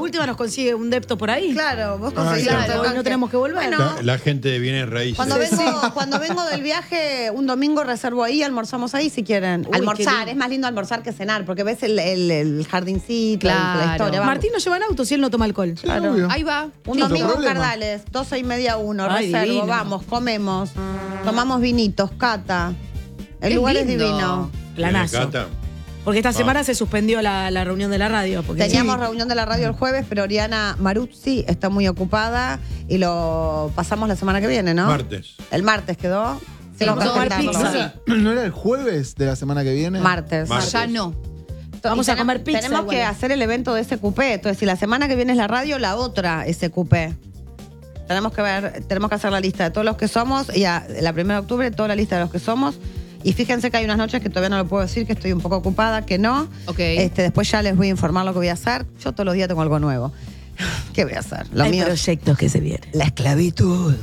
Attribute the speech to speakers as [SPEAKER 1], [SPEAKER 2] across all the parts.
[SPEAKER 1] última nos consigue un depto por ahí.
[SPEAKER 2] Claro, vos conseguís
[SPEAKER 1] hoy no tenemos que volver.
[SPEAKER 2] Bueno,
[SPEAKER 3] La gente de bienes raíces.
[SPEAKER 2] cuando vengo del viaje, un domingo reservo ahí, almorzamos ahí si quieren.
[SPEAKER 1] Uy,
[SPEAKER 2] Almorzar, es más lindo almorzar que cenar, porque ves el jardincito,
[SPEAKER 4] Claro.
[SPEAKER 2] la historia. Vamos.
[SPEAKER 1] Martín no lleva en auto si él no toma alcohol.
[SPEAKER 2] Claro.
[SPEAKER 5] obvio.
[SPEAKER 4] Ahí va.
[SPEAKER 2] Un
[SPEAKER 5] No,
[SPEAKER 2] domingo en
[SPEAKER 5] problema.
[SPEAKER 2] Cardales, 12:30, 1,
[SPEAKER 1] Ay,
[SPEAKER 2] reservo,
[SPEAKER 1] divino.
[SPEAKER 2] vamos, comemos, tomamos vinitos, cata. El
[SPEAKER 4] Qué
[SPEAKER 2] lugar
[SPEAKER 4] lindo.
[SPEAKER 2] es divino.
[SPEAKER 1] Planazo.
[SPEAKER 3] Cata.
[SPEAKER 1] Porque esta semana se suspendió la reunión de la radio. Porque
[SPEAKER 2] Teníamos reunión de la radio el jueves, pero Oriana Maruzzi está muy ocupada y lo pasamos la semana que viene, ¿no?
[SPEAKER 3] Martes.
[SPEAKER 2] El martes quedó.
[SPEAKER 4] Sí,
[SPEAKER 2] Tengo que
[SPEAKER 4] vamos a comer
[SPEAKER 2] agendarlo.
[SPEAKER 4] pizza.
[SPEAKER 5] ¿No era el jueves de la semana que viene?
[SPEAKER 2] Martes.
[SPEAKER 3] Martes.
[SPEAKER 4] Ya no.
[SPEAKER 1] Vamos a comer pizza
[SPEAKER 2] Tenemos
[SPEAKER 1] igual.
[SPEAKER 2] que hacer el evento de SQP. Entonces, si la semana que viene es la radio, la otra SQP. Tenemos que hacer la lista de todos los que somos y la 1 de octubre toda la lista de los que somos. Y fíjense que hay unas noches que todavía no lo puedo decir, que estoy un poco ocupada, que no.
[SPEAKER 4] Ok.
[SPEAKER 2] Después ya les voy a informar lo que voy a hacer. Yo todos los días tengo algo nuevo. ¿Qué voy a hacer? Lo
[SPEAKER 1] Hay
[SPEAKER 2] mío es
[SPEAKER 1] proyectos que se vienen.
[SPEAKER 2] la esclavitud.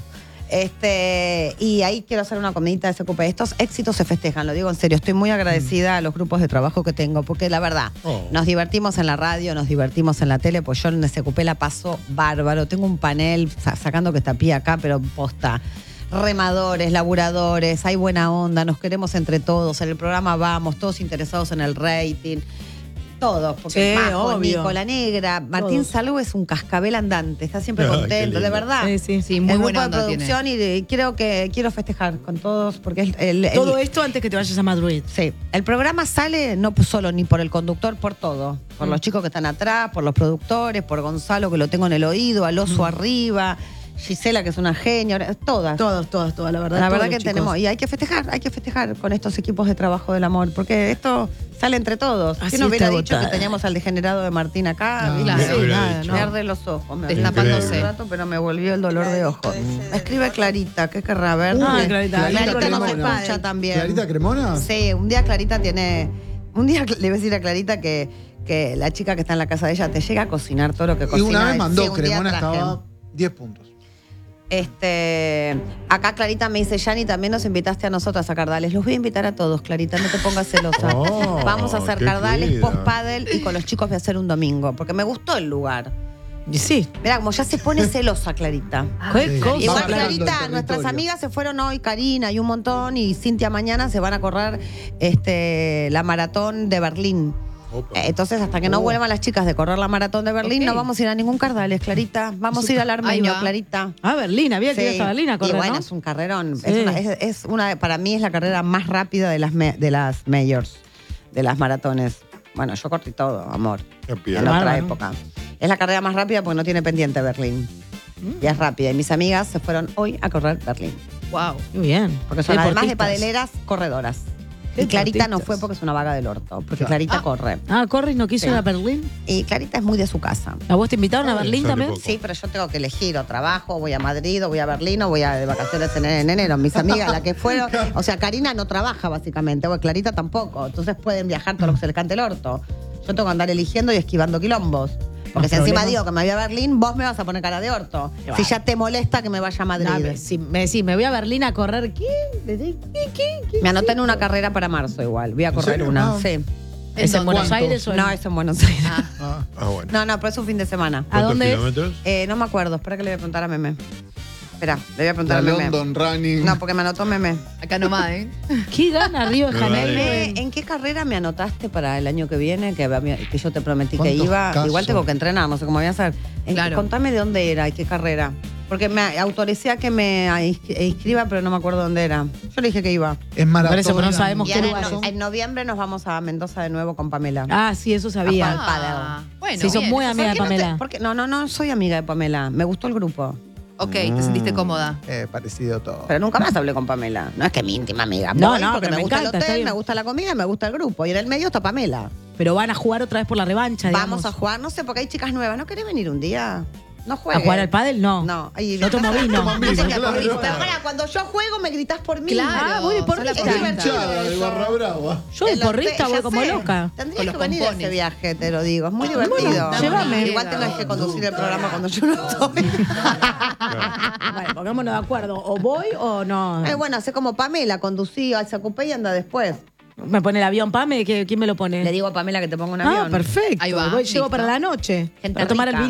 [SPEAKER 2] Y ahí quiero hacer una comidita de SQP. Estos éxitos se festejan, lo digo en serio. Estoy muy agradecida a los grupos de trabajo que tengo, porque la verdad, nos divertimos en la radio, nos divertimos en la tele, pues yo en SQP la paso bárbaro. Tengo un panel sacando que está pie acá, pero posta. Remadores, laburadores, hay buena onda, nos queremos entre todos. En el programa vamos, todos interesados en el rating. Todos, porque
[SPEAKER 1] Sí,
[SPEAKER 2] Majo,
[SPEAKER 1] obvio.
[SPEAKER 2] Nico, la Negra, Martín
[SPEAKER 1] Todos.
[SPEAKER 2] Salvo es un cascabel andante, está siempre
[SPEAKER 3] Ay, qué
[SPEAKER 2] contento, de
[SPEAKER 3] lindo.
[SPEAKER 2] verdad.
[SPEAKER 4] Sí, muy
[SPEAKER 2] el
[SPEAKER 4] buena
[SPEAKER 2] grupo de
[SPEAKER 4] onda
[SPEAKER 2] producción y quiero festejar con todos, porque
[SPEAKER 1] Todo esto antes que te vayas a Madrid.
[SPEAKER 2] sí, el programa sale no solo ni por el conductor, por todo. Por los chicos que están atrás, por los productores, por Gonzalo, que lo tengo en el oído, al oso arriba, Gisela, que es una genia, todas.
[SPEAKER 1] Todas, la verdad.
[SPEAKER 2] La
[SPEAKER 1] todos
[SPEAKER 2] verdad
[SPEAKER 1] los
[SPEAKER 2] que
[SPEAKER 1] chicos.
[SPEAKER 2] tenemos, y hay que festejar con estos equipos de trabajo del amor, porque esto sale entre todos.
[SPEAKER 1] Así
[SPEAKER 2] ¿Quién hubiera
[SPEAKER 1] está
[SPEAKER 2] dicho
[SPEAKER 1] agotada.
[SPEAKER 2] que teníamos al degenerado de Martín acá?
[SPEAKER 5] No.
[SPEAKER 2] ¿Viste?
[SPEAKER 4] Claro.
[SPEAKER 1] Sí,
[SPEAKER 3] Hubiera
[SPEAKER 1] nada,
[SPEAKER 3] dicho.
[SPEAKER 1] no.
[SPEAKER 2] Me arde los ojos. Me
[SPEAKER 4] Destapándose.
[SPEAKER 2] un rato, pero me volvió el dolor de ojos. Me escribe Clarita, ¿qué querrá ver?
[SPEAKER 1] Ah, Clarita.
[SPEAKER 2] Clarita nos
[SPEAKER 5] Cremona.
[SPEAKER 2] escucha también.
[SPEAKER 5] ¿Clarita Cremona?
[SPEAKER 2] Sí, un día Clarita tiene... Un día le voy a decir a Clarita que la chica que está en la casa de ella te llega a cocinar todo lo que
[SPEAKER 5] Y
[SPEAKER 2] cocina.
[SPEAKER 5] una vez
[SPEAKER 2] Sí,
[SPEAKER 5] mandó,
[SPEAKER 2] un día
[SPEAKER 5] Cremona
[SPEAKER 2] traje.
[SPEAKER 5] estaba 10 puntos.
[SPEAKER 2] Acá Clarita me dice, Yani, también nos invitaste a nosotras a Cardales. Los voy a invitar a todos, Clarita, no te pongas celosa.
[SPEAKER 3] Oh,
[SPEAKER 2] Vamos a hacer
[SPEAKER 3] qué
[SPEAKER 2] Cardales,
[SPEAKER 3] querida.
[SPEAKER 2] post-paddle y con los chicos voy a hacer un domingo, porque me gustó el lugar.
[SPEAKER 1] Y sí.
[SPEAKER 2] Mirá, como ya se pone celosa Clarita.
[SPEAKER 1] ¿Qué
[SPEAKER 5] Sí.
[SPEAKER 1] cosa?
[SPEAKER 2] Igual
[SPEAKER 5] Vamos hablando del
[SPEAKER 2] Clarita, nuestras
[SPEAKER 5] territorio.
[SPEAKER 2] amigas se fueron hoy, Karina y un montón, y Cintia mañana se van a correr la maratón de Berlín.
[SPEAKER 3] Opa.
[SPEAKER 2] Entonces, hasta que no vuelvan las chicas de correr la maratón de Berlín,
[SPEAKER 4] Ok.
[SPEAKER 2] no vamos a ir a ningún Cardales, Clarita. Vamos a ir al
[SPEAKER 4] Ahí
[SPEAKER 2] Armenio,
[SPEAKER 4] va.
[SPEAKER 2] Clarita.
[SPEAKER 1] Ah, Berlín, había que ir
[SPEAKER 2] Sí.
[SPEAKER 1] hasta Berlín a correr,
[SPEAKER 2] Y bueno,
[SPEAKER 1] ¿no?
[SPEAKER 2] es un carrerón.
[SPEAKER 1] Sí.
[SPEAKER 2] Es una, para mí es la carrera más rápida de las majors, de las maratones. Bueno, yo corrí todo, amor,
[SPEAKER 3] Qué
[SPEAKER 2] en
[SPEAKER 3] piedra.
[SPEAKER 2] otra
[SPEAKER 1] Bárbaro.
[SPEAKER 2] época. Es la carrera más rápida porque no tiene pendiente Berlín. Y es rápida. Y mis amigas se fueron hoy a correr Berlín.
[SPEAKER 4] Wow.
[SPEAKER 1] Muy bien.
[SPEAKER 2] Porque son además de
[SPEAKER 1] Deportistas.
[SPEAKER 2] padeleras, corredoras.
[SPEAKER 1] Qué
[SPEAKER 2] Y Clarita no
[SPEAKER 1] deportistas.
[SPEAKER 2] fue porque es una vaga del orto, porque
[SPEAKER 5] Claro.
[SPEAKER 2] Clarita corre.
[SPEAKER 1] Ah, Corris no quiso
[SPEAKER 2] Sí.
[SPEAKER 1] ir a Berlín.
[SPEAKER 2] Y Clarita es muy de su casa.
[SPEAKER 1] ¿A vos te invitaron a Berlín
[SPEAKER 3] sale
[SPEAKER 1] también?
[SPEAKER 3] poco.
[SPEAKER 2] Sí, pero yo tengo que elegir, o trabajo, voy a Madrid, o voy a Berlín, o voy a de vacaciones en enero. Mis amigas, las que fueron, o sea, Karina no trabaja básicamente, o Clarita tampoco, entonces pueden viajar todo lo que se les cante el orto. Yo tengo que andar eligiendo y esquivando quilombos. Porque si encima digo que me voy a Berlín, vos me vas a poner cara de orto.
[SPEAKER 1] Qué
[SPEAKER 2] Si
[SPEAKER 1] va.
[SPEAKER 2] ya te molesta que me vaya a Madrid.
[SPEAKER 1] No, si me decís, me voy a Berlín a correr, ¿qué?
[SPEAKER 2] Me anoté en una carrera para marzo igual, voy a correr
[SPEAKER 5] serio?
[SPEAKER 2] una.
[SPEAKER 5] Ah.
[SPEAKER 2] Sí.
[SPEAKER 1] ¿Es en Buenos
[SPEAKER 5] ¿Cuánto?
[SPEAKER 1] Aires o en...?
[SPEAKER 2] No, es en Buenos Aires.
[SPEAKER 5] Ah.
[SPEAKER 3] Ah, bueno.
[SPEAKER 2] No, pero es un fin de semana.
[SPEAKER 1] ¿A dónde es?
[SPEAKER 3] kilómetros?
[SPEAKER 2] No me acuerdo, espera que le voy a preguntar a Meme. Espera, le voy a preguntar
[SPEAKER 5] La
[SPEAKER 2] a Meme.
[SPEAKER 5] London Running.
[SPEAKER 2] No, porque me anotó Meme.
[SPEAKER 4] Acá nomás, ¿eh?
[SPEAKER 1] ¿Qué gana Río de
[SPEAKER 3] No,
[SPEAKER 1] Janeiro?
[SPEAKER 3] dale.
[SPEAKER 2] ¿En qué carrera me anotaste para el año que viene? Que yo te prometí que
[SPEAKER 5] ¿Cuántos
[SPEAKER 2] iba.
[SPEAKER 5] casos?
[SPEAKER 2] Igual tengo que entrenar, no sé cómo voy a hacer.
[SPEAKER 4] Claro.
[SPEAKER 2] Contame de dónde era y qué carrera. Porque me autoricé a que me inscriba, pero no me acuerdo dónde era. Yo le dije que iba.
[SPEAKER 5] Es maratón.
[SPEAKER 1] Parece que no sabemos
[SPEAKER 2] Y
[SPEAKER 1] qué
[SPEAKER 2] ahora
[SPEAKER 1] lugar.
[SPEAKER 2] en noviembre nos vamos a Mendoza de nuevo con Pamela.
[SPEAKER 1] Ah, sí, eso sabía.
[SPEAKER 2] Ajá. Padel.
[SPEAKER 4] Bueno,
[SPEAKER 1] Sí, sos
[SPEAKER 4] bien.
[SPEAKER 1] muy amiga de
[SPEAKER 2] ¿Por qué
[SPEAKER 1] Pamela.
[SPEAKER 2] porque no soy amiga de Pamela. Me gustó el grupo.
[SPEAKER 4] Ok, te sentiste cómoda.
[SPEAKER 5] Parecido todo.
[SPEAKER 2] Pero nunca más hablé con Pamela. No es que mi íntima amiga.
[SPEAKER 1] No,
[SPEAKER 2] Voy
[SPEAKER 1] no,
[SPEAKER 2] porque
[SPEAKER 1] pero
[SPEAKER 2] me
[SPEAKER 1] me
[SPEAKER 2] gusta
[SPEAKER 1] encanta,
[SPEAKER 2] el
[SPEAKER 1] está
[SPEAKER 2] hotel,
[SPEAKER 1] bien.
[SPEAKER 2] me gusta la comida, me gusta el grupo. Y en el medio está Pamela.
[SPEAKER 1] Pero van a jugar otra vez por la revancha, digamos.
[SPEAKER 2] Vamos a jugar, no sé, porque hay chicas nuevas. ¿No querés venir un día? No
[SPEAKER 1] ¿A
[SPEAKER 2] juegues.
[SPEAKER 1] jugar al pádel? No.
[SPEAKER 2] No. Ahí
[SPEAKER 1] Yo tomo vino.
[SPEAKER 5] Toman vino,
[SPEAKER 2] Dicen que
[SPEAKER 5] claro.
[SPEAKER 2] Pero pará, cuando yo juego me gritas por mí.
[SPEAKER 4] Claro.
[SPEAKER 1] Ah, voy de porrista.
[SPEAKER 4] sos la
[SPEAKER 2] Es
[SPEAKER 4] porrista.
[SPEAKER 2] divertido.
[SPEAKER 5] Hinchada de Barra Brava.
[SPEAKER 1] Yo de
[SPEAKER 2] En los
[SPEAKER 1] porrista
[SPEAKER 2] ya
[SPEAKER 1] voy como
[SPEAKER 2] sé.
[SPEAKER 1] loca.
[SPEAKER 2] Tendrías
[SPEAKER 4] Con los
[SPEAKER 2] que venir a
[SPEAKER 4] pompones.
[SPEAKER 2] ese viaje, te lo digo. Es muy divertido.
[SPEAKER 1] Bueno, llévame.
[SPEAKER 2] Igual tenés que conducir el programa cuando yo no estoy.
[SPEAKER 1] Bueno, pongámonos de acuerdo. O voy o no.
[SPEAKER 2] Bueno, hace como Pamela, conducí al Zacupé y anda después.
[SPEAKER 1] ¿Me pone el avión, Pame? ¿Quién me lo pone?
[SPEAKER 2] Le digo a Pamela que te ponga un
[SPEAKER 1] Ah,
[SPEAKER 2] avión.
[SPEAKER 1] perfecto.
[SPEAKER 4] Ahí va,
[SPEAKER 1] Voy,
[SPEAKER 4] listo.
[SPEAKER 1] llego para la noche.
[SPEAKER 2] Gente
[SPEAKER 1] Para tomar el
[SPEAKER 2] rica.